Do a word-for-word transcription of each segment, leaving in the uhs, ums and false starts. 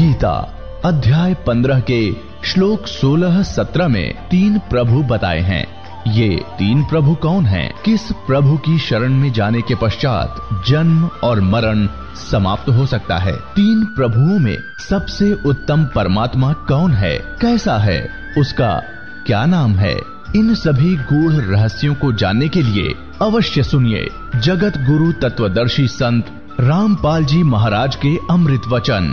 गीता अध्याय पंद्रह के श्लोक सोलह सत्रह में तीन प्रभु बताए हैं। ये तीन प्रभु कौन हैं? किस प्रभु की शरण में जाने के पश्चात जन्म और मरण समाप्त हो सकता है? तीन प्रभुओं में सबसे उत्तम परमात्मा कौन है? कैसा है? उसका क्या नाम है? इन सभी गूढ़ रहस्यों को जानने के लिए अवश्य सुनिए जगत गुरु तत्वदर्शी संत रामपाल जी महाराज के अमृत वचन।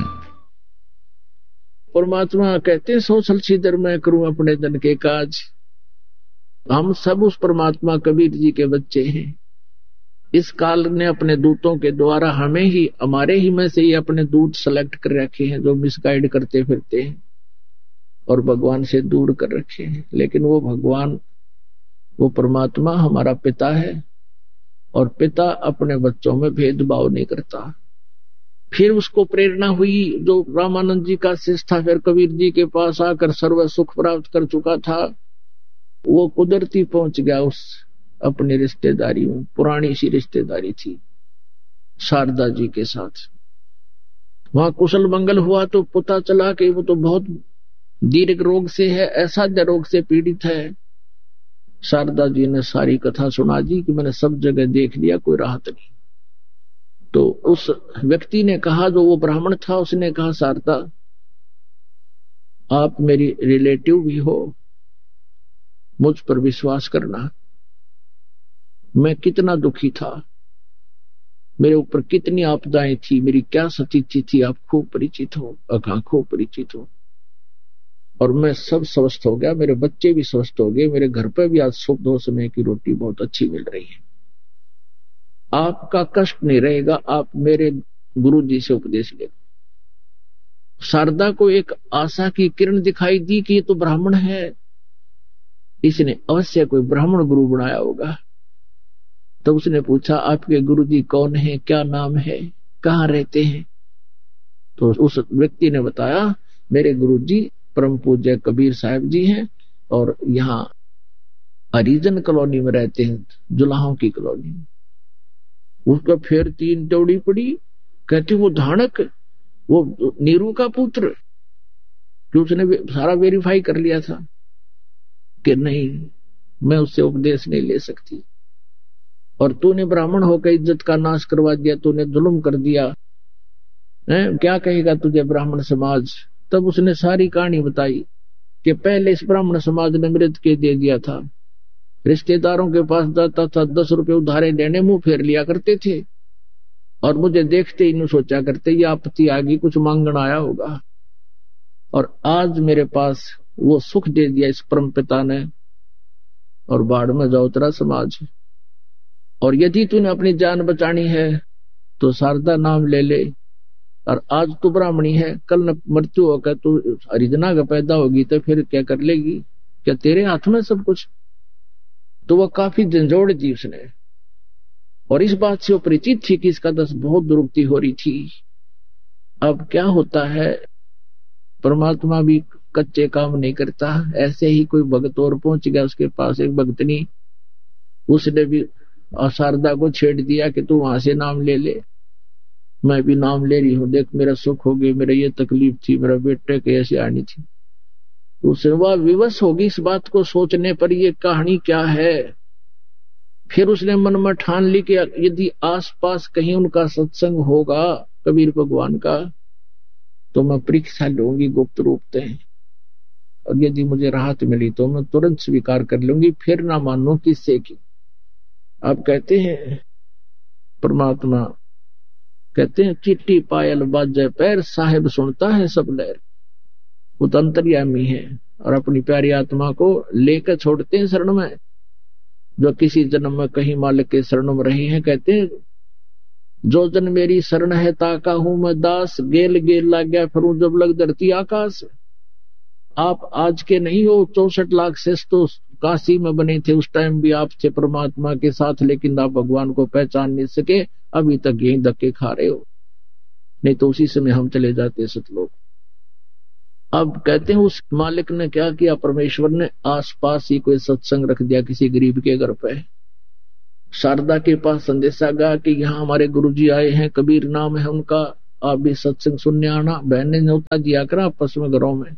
परमात्मा कहते सोशल सीधर मैं करूं अपने धन के काज। हम सब उस परमात्मा कबीर जी के बच्चे हैं। इस काल ने अपने दूतों के द्वारा हमें ही, हमारे ही में से ही अपने दूत सेलेक्ट कर रखे हैं जो मिसगाइड करते फिरते हैं और भगवान से दूर कर रखे हैं। लेकिन वो भगवान, वो परमात्मा हमारा पिता है और पिता अपने बच्चों में भेदभाव नहीं करता। फिर उसको प्रेरणा हुई, जो रामानंद जी का शिष्य था, फिर कबीर जी के पास आकर सर्व सुख प्राप्त कर चुका था, वो कुदरती पहुंच गया उस अपनी रिश्तेदारी में। पुरानी सी रिश्तेदारी थी शारदा जी के साथ। वहां कुशल मंगल हुआ तो पता चला कि वो तो बहुत दीर्घ रोग से है, असाध्य रोग से पीड़ित है। शारदा जी ने सारी कथा सुना दी कि मैंने सब जगह देख लिया, कोई राहत नहीं। तो उस व्यक्ति ने कहा, जो वो ब्राह्मण था, उसने कहा, शारदा आप मेरी रिलेटिव भी हो, मुझ पर विश्वास करना। मैं कितना दुखी था, मेरे ऊपर कितनी आपदाएं थी, मेरी क्या स्थिति थी, आप खूब परिचित हो, अगा खूब परिचित हो। और मैं सब स्वस्थ हो गया, मेरे बच्चे भी स्वस्थ हो गए, मेरे घर पर भी आज सुख दो समय की रोटी बहुत अच्छी मिल रही है। आपका कष्ट नहीं रहेगा, आप मेरे गुरु जी से उपदेश ले। शारदा को एक आशा की किरण दिखाई दी कि ये तो ब्राह्मण है, इसने अवश्य कोई ब्राह्मण गुरु बनाया होगा। तब उसने पूछा, आपके गुरु जी कौन है, क्या नाम है, कहाँ रहते हैं? तो उस व्यक्ति ने बताया, मेरे गुरु जी परम पूज्य कबीर साहब जी हैं और यहाँ हरिजन कॉलोनी में रहते हैं, जुलाहों की कॉलोनी में। उसका फिर तीन दौड़ी पड़ी, कहती वो धानक, वो नीरू का पुत्र, जो उसने सारा वेरीफाई कर लिया था कि नहीं, मैं उससे उपदेश नहीं ले सकती। और तूने ब्राह्मण होकर इज्जत का नाश करवा दिया, तूने जुल्म कर दिया है, क्या कहेगा तुझे ब्राह्मण समाज? तब उसने सारी कहानी बताई कि पहले इस ब्राह्मण समाज ने मृत के दे दिया था, रिश्तेदारों के पास जाता था, दस रुपए उधारे देने मुंह फेर लिया करते थे और मुझे देखते ही सोचा करते ये आपत्ति आ गई, कुछ मांगना आया होगा। और आज मेरे पास वो सुख दे दिया इस परम पिता ने, और बाढ़ में जाओ तेरा समाज। और यदि तूने अपनी जान बचानी है तो शारदा नाम ले ले, और आज तू ब्राह्मणी है, कल न मृत्यु होकर तू हरिजना का पैदा होगी तो फिर क्या कर लेगी? क्या तेरे हाथ में सब कुछ? तो वह काफी झंझोड़ दी उसने, और इस बात से वो परिचित थी कि इसका दस बहुत दुरुक्ति हो रही थी। अब क्या होता है, परमात्मा भी कच्चे काम नहीं करता। ऐसे ही कोई भगत और पहुंच गया उसके पास, एक भगतनी, उसने भी शारदा को छेड़ दिया कि तू वहां से नाम ले ले। मैं भी नाम ले रही हूं, देख मेरा सुख हो गया, मेरा ये तकलीफ थी, मेरा बेटे के ऐसे आनी थी। उसने वह विवश होगी इस बात को सोचने पर, ये कहानी क्या है। फिर उसने मन में ठान ली कि यदि आसपास कहीं उनका सत्संग होगा कबीर भगवान का तो मैं परीक्षा लूंगी गुप्त रूप से, और यदि मुझे राहत मिली तो मैं तुरंत स्वीकार कर लूंगी, फिर ना मानो किससे की। आप कहते हैं परमात्मा कहते हैं, चिट्ठी पायल बाजे पैर, साहेब सुनता है सब लहर। वो तो अंतर्यामी है और अपनी प्यारी आत्मा को लेकर छोड़ते हैं शरण में। जो किसी जन्म में कहीं मालिक के शरण में रहे हैं, कहते हैं, जो जन मेरी शरण है ताका हूं मैं दास, गेल गेल ला गया फिर जब लग धरती आकाश। आप आज के नहीं हो, चौसठ लाख शेष तो काशी में बने थे, उस टाइम भी आप थे परमात्मा के साथ, लेकिन आप भगवान को पहचान नहीं सके, अभी तक यही धक्के खा रहे हो, नहीं तो उसी समय हम चले जाते सतलोक। अब कहते हैं उस मालिक ने क्या किया, परमेश्वर ने आसपास ही कोई सत्संग रख दिया किसी गरीब के घर पे। शारदा के पास संदेशा गया कि यहाँ हमारे गुरुजी आए हैं, कबीर नाम है उनका, आप भी सत्संग सुनने आना, बहन ने न्योता दिया करा आपस में घरों में।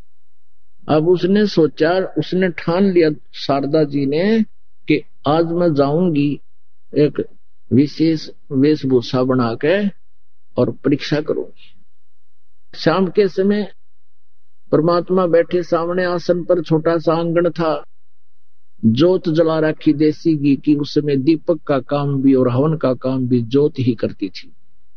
अब उसने सोचा, उसने ठान लिया शारदा जी ने कि आज मैं जाऊंगी एक विशेष वेशभूषा बना के और परीक्षा करूंगी। शाम के समय परमात्मा बैठे सामने आसन पर, छोटा सा आंगन था, जोत जला रखी देसी घी की। उस समय दीपक का काम भी और हवन का काम भी जोत ही करती थी।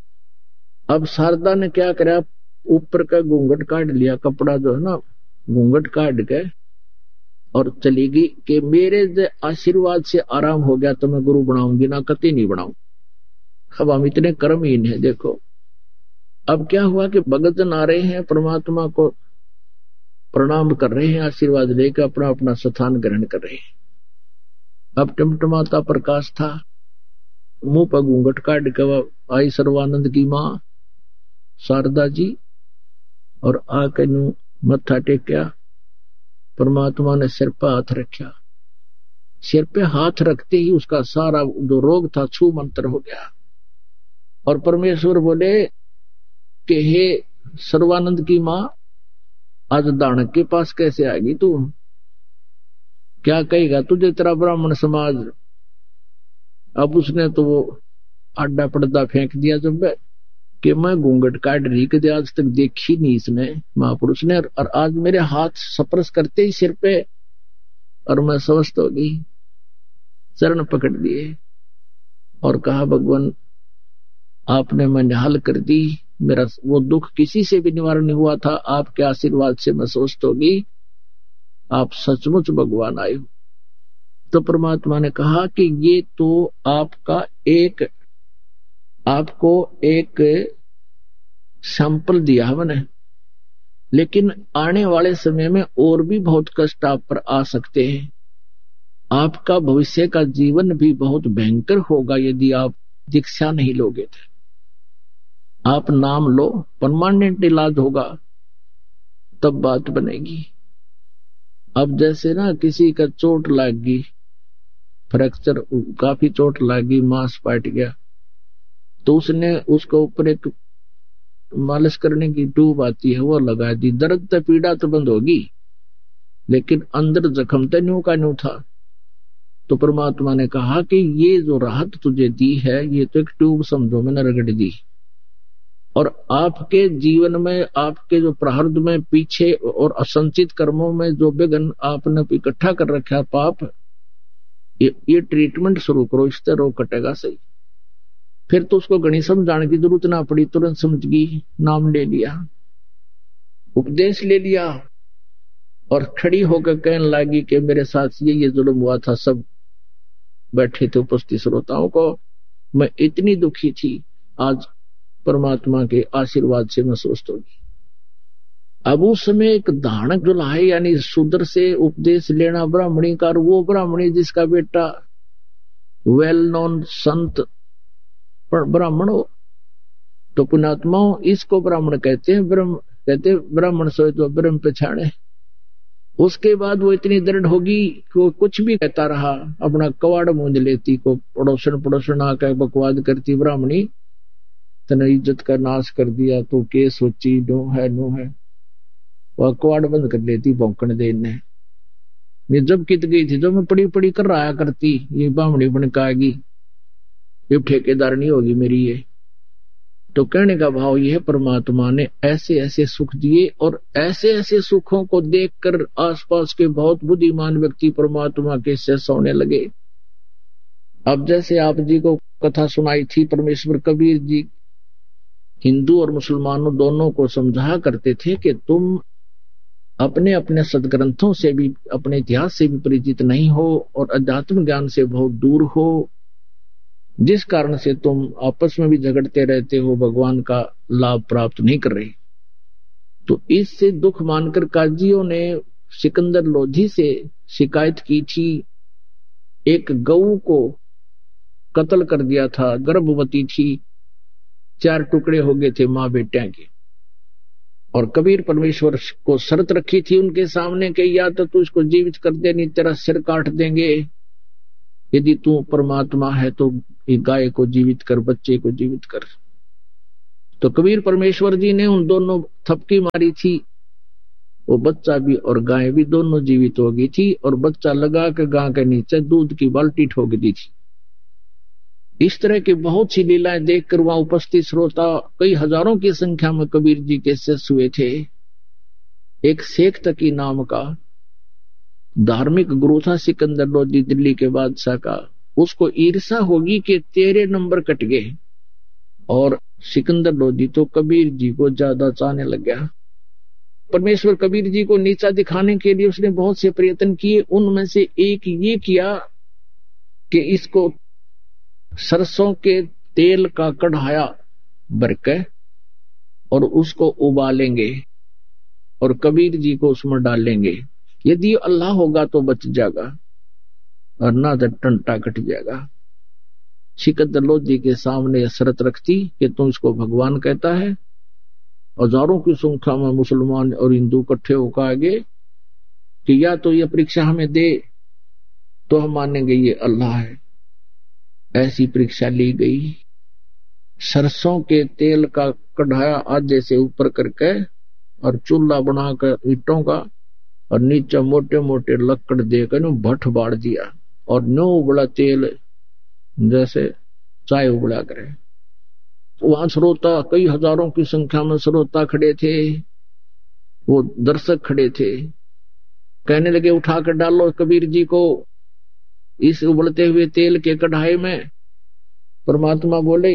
अब शारदा ने क्या करा, ऊपर का घूंघट काट लिया, कपड़ा जो है ना घूंघट काट के, और चली गई कि मेरे आशीर्वाद से आराम हो गया तो मैं गुरु बनाऊंगी ना, कति नहीं बनाऊं। अब हम इतने कर्महीन हैं। देखो अब क्या हुआ कि भगतजन आ रहे हैं, परमात्मा को प्रणाम कर रहे हैं, आशीर्वाद लेकर अपना अपना स्थान ग्रहण कर रहे हैं। अब टमटमाता प्रकाश था, मुंह पर घूंघट काट के आई सर्वानंद की मां शारदा जी, और आके नू मत्था टेक्या। परमात्मा ने सिर पर हाथ रखा। सिर पे हाथ रखते ही उसका सारा जो रोग था छू मंत्र हो गया। और परमेश्वर बोले कि हे सर्वानंद की मां, आज दानक के पास कैसे आएगी तू? क्या कहेगा तुझे तेरा ब्राह्मण समाज? अब उसने तो वो आडा पर्दा फेंक दिया जब कि मैं घूंघट काट रही कदे आज तक देखी नहीं इसने, महापुरुष ने, और आज मेरे हाथ स्पर्श करते ही सिर पे, और मैं स्वस्थ हो गई। चरण पकड़ दिए और कहा भगवान आपने मैं निहाल कर दी, मेरा वो दुख किसी से भी निवारण नहीं हुआ था, आपके आशीर्वाद से मैं स्वस्थ होगी, आप सचमुच भगवान आए हो। तो परमात्मा ने कहा कि ये तो आपका एक आपको एक सैंपल दिया है मैंने, लेकिन आने वाले समय में और भी बहुत कष्ट आप पर आ सकते हैं। आपका भविष्य का जीवन भी बहुत भयंकर होगा यदि आप दीक्षा नहीं लोगे थे। आप नाम लो, परमानेंट इलाज होगा, तब बात बनेगी। अब जैसे ना किसी का चोट लग गई, फ्रैक्चर, काफी चोट लग गई, मांस पाट गया, तो उसने उसके ऊपर एक मालिश करने की ट्यूब आती है वो लगा दी। दर्द तो पीड़ा तो बंद होगी, लेकिन अंदर जख्म तो न्यू का न्यू था। तो परमात्मा ने कहा कि ये जो राहत तुझे दी है, ये तो एक ट्यूब समझो मैंने रगड़ दी, और आपके जीवन में, आपके जो प्रारब्ध में पीछे और असंचित कर्मों में जो विघ्न आपने इकट्ठा कर रखा पाप, ये, ये ट्रीटमेंट शुरू करो, इससे रोग कटेगा सही। फिर तो उसको गणित समझाने की जरूरत ना पड़ी, तुरंत समझ गई, नाम ले लिया, उपदेश ले लिया, और खड़ी होकर कहने लगी कि मेरे साथ ये ये जुल्म हुआ था। सब बैठे थे उपस्थित श्रोताओं को, मैं इतनी दुखी थी, आज परमात्मा के आशीर्वाद से मैं स्वस्थ होगी। अब उस समय एक धानक जो लाए, यानी शूद्र से उपदेश लेना ब्राह्मणी का, वो ब्राह्मणी जिसका बेटा वेल नोन संत ब्राह्मण हो, तो पुण्यात्माओं इसको ब्राह्मण कहते हैं। ब्रह्म कहते ब्राह्मण सोए तो ब्रह्म पहचाने। उसके बाद वो इतनी दृढ़ होगी कि वो कुछ भी कहता रहा, अपना कवाड़ मूंद लेती, को पड़ोसन पड़ोसन आकर बकवाद करती, ब्राह्मणी तने इज्जत का नाश कर दिया, तो के सोची नो है नो है, वह कवाड़ बंद कर लेती भौंकण देने। ये जब कित गई थी, जो मैं पड़ी पड़ी कर रहा करती, ये ब्राह्मणी बन के आएगी, ये ठेकेदार नहीं होगी मेरी ये। तो कहने का भाव यह है, परमात्मा ने ऐसे ऐसे सुख दिए, और ऐसे ऐसे सुखों को देखकर आसपास के बहुत बुद्धिमान व्यक्ति परमात्मा के से सोने लगे। अब जैसे आप जी को कथा सुनाई थी, परमेश्वर कबीर जी हिंदू और मुसलमानों दोनों को समझा करते थे कि तुम अपने अपने सदग्रंथों से भी, अपने इतिहास से भी परिचित नहीं हो, और अध्यात्म ज्ञान से बहुत दूर हो, जिस कारण से तुम आपस में भी झगड़ते रहते हो, भगवान का लाभ प्राप्त नहीं कर रहे। तो इससे दुख मानकर काजियों ने सिकंदर लोधी से शिकायत की थी। एक गऊ को कत्ल कर दिया था, गर्भवती थी, चार टुकड़े हो गए थे मां बेटिया के, और कबीर परमेश्वर को शर्त रखी थी उनके सामने कि या तो तू इसको जीवित कर दे, नहीं तेरा सिर काट देंगे, यदि तू परमात्मा है तो गाय को जीवित कर, बच्चे को जीवित कर। तो कबीर परमेश्वर जी ने उन दोनों थपकी मारी थी, वो बच्चा भी और गाय भी दोनों जीवित हो गई थी, और बच्चा लगा के गाय के नीचे दूध की बाल्टी ठोक दी थी। इस तरह की बहुत सी लीलाएं देखकर वहां उपस्थित श्रोता कई हजारों की संख्या में कबीर जी के शिष्य हुए थे। एक शेख तकी नाम का धार्मिक गुरु था सिकंदर लोधी, दिल्ली के बादशाह का। उसको ईर्षा होगी कि तेरे नंबर कट गए, और सिकंदर लोधी तो कबीर जी को ज्यादा चाहने लग गया। परमेश्वर कबीर जी को नीचा दिखाने के लिए उसने बहुत से प्रयत्न किए। उनमें से एक ये किया कि इसको सरसों के तेल का कढ़ाया भरकर और उसको उबालेंगे और कबीर जी को उसमें डालेंगे। यदि अल्लाह होगा तो बच जाएगा, और ना तो टंटा कट जाएगा। सिकंदर लोधी के सामने शर्त रखती कि तुम इसको भगवान कहता है। हजारों की संख्या में मुसलमान और हिंदू इकट्ठे होकर आगे कि या तो ये परीक्षा हमें दे तो हम मानेंगे ये अल्लाह है। ऐसी परीक्षा ली गई। सरसों के तेल का कढ़ाया आधे से ऊपर करके और चूल्हा बनाकर ईंटों का, और नीचे मोटे मोटे लकड़ देकर भट्ट बाढ़ दिया, और नो उबला तेल जैसे चाय उबला करे। वहां श्रोता कई हजारों की संख्या में श्रोता खड़े थे, वो दर्शक खड़े थे। कहने लगे उठाकर डालो कबीर जी को इस उबलते हुए तेल के कढ़ाई में। परमात्मा बोले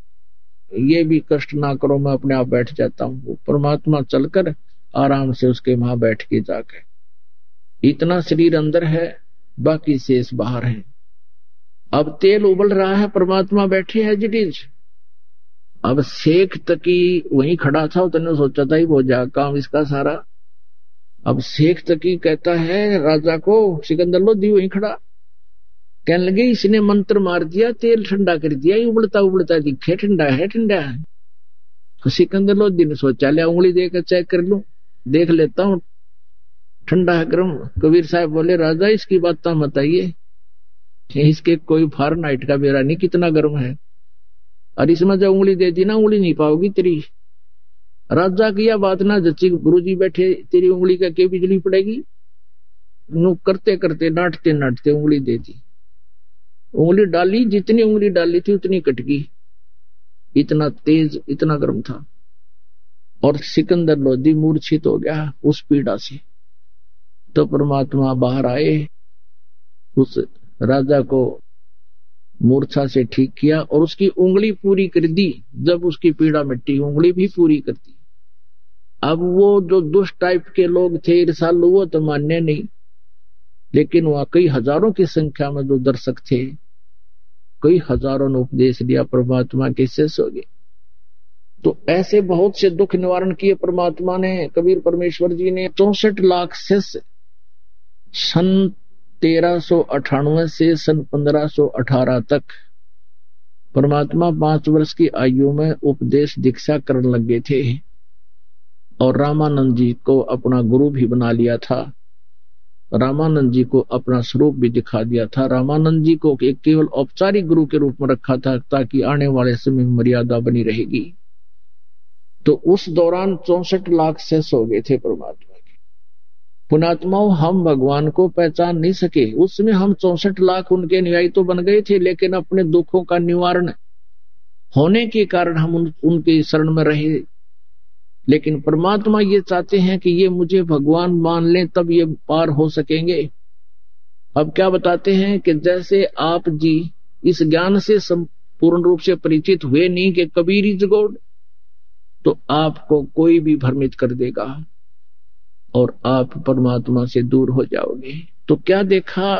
ये भी कष्ट ना करो, मैं अपने आप बैठ जाता हूं। परमात्मा चलकर आराम से उसके वहां बैठ के जाकर, इतना शरीर अंदर है, बाकी शेष बाहर है। अब तेल उबल रहा है, परमात्मा बैठे हैं जडीज। अब शेख तकी वहीं खड़ा था, उसने सोचा था ही वो जा काम इसका सारा। अब शेख तकी कहता है राजा को, सिकंदर लोधी वहीं खड़ा, कहने लगे इसने मंत्र मार दिया, तेल ठंडा कर दिया, उबलता उबलता दिखे, ठंडा है ठंडा है। तो सिकंदर लोधी ने सोचा लिया उंगली देकर चेक कर लूं, देख लेता हूं ठंडा है गर्म। कबीर साहब बोले राजा इसकी बात मत आइए, इसके कोई फारेनहाइट का बेरा नहीं कितना गर्म है, और इसमें जो उंगली दे दी ना उंगली नहीं पाओगी तेरी। राजा की यह बात ना जच्ची, गुरुजी बैठे, तेरी उंगली का क्या बिजली पड़ेगी। नु करते करते नाटते नाटते उंगली दे दी, उंगली डाली, जितनी उंगली डाली थी उतनी कट गई, इतना तेज इतना गर्म था। और सिकंदर लोधी मूर्छित हो गया उस पीड़ा से। तो परमात्मा बाहर आए, उस राजा को मूर्छा से ठीक किया और उसकी उंगली पूरी कर दी। जब उसकी पीड़ा मिट्टी, उंगली भी पूरी कर दी। अब वो जो दुष्ट टाइप के लोग थे ईर्षालु, वो तो मानने नहीं, लेकिन वहां कई हजारों की संख्या में जो दर्शक थे, कई हजारों ने उपदेश दिया, परमात्मा के शिष्य हो गए। तो ऐसे बहुत से दुख निवारण किए परमात्मा ने, कबीर परमेश्वर जी ने। चौसठ लाख शिष्य सन तेरह सौ अठानवे से सन पंद्रह सौ अठारह तक परमात्मा पांच वर्ष की आयु में उपदेश दीक्षा करने लगे थे, और रामानंद जी को अपना गुरु भी बना लिया था। रामानंद जी को अपना स्वरूप भी दिखा दिया था। रामानंद जी को एक केवल औपचारिक गुरु के रूप में रखा था ताकि आने वाले समय में मर्यादा बनी रहेगी। तो उस दौरान चौसठ लाख शिष्य हो गए थे परमात्मा के। पुणात्माओं, हम भगवान को पहचान नहीं सके, उसमें हम चौसठ लाख उनके अनुयायी तो बन गए थे, लेकिन अपने दुखों का निवारण होने के कारण हम उन, उनके शरण में रहे। लेकिन परमात्मा ये चाहते हैं कि ये मुझे भगवान मान लें, तब ये पार हो सकेंगे। अब क्या बताते हैं कि जैसे आप जी इस ज्ञान से संपूर्ण रूप से परिचित हुए नहीं कि कबीर इज गॉड, तो आपको कोई भी भ्रमित कर देगा और आप परमात्मा से दूर हो जाओगे। तो क्या देखा,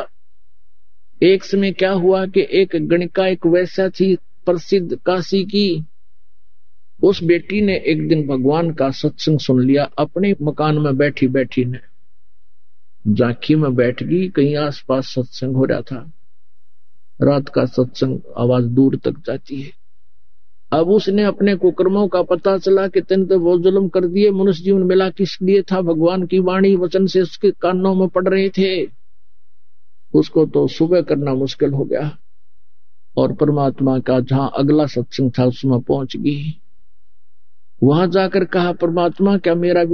एक समय क्या हुआ कि एक गणिका, एक वैश्या थी प्रसिद्ध काशी की, उस बेटी ने एक दिन भगवान का सत्संग सुन लिया। अपने मकान में बैठी बैठी ने झांकी में बैठ गई, कहीं आसपास सत्संग हो रहा था। रात का सत्संग आवाज दूर तक जाती है। अब उसने अपने कुकर्मों का पता चला कि तेने तो बहुत जुल्म कर दिए, मनुष्य जीवन मिला किस लिए था, भगवान की वाणी वचन से उसके कानों में पड़ रहे थे। उसको तो सुबह करना मुश्किल हो गया और परमात्मा का जहां अगला सत्संग था उसमें पहुंच गई। वहां जाकर कहा, परमात्मा क्या मेरा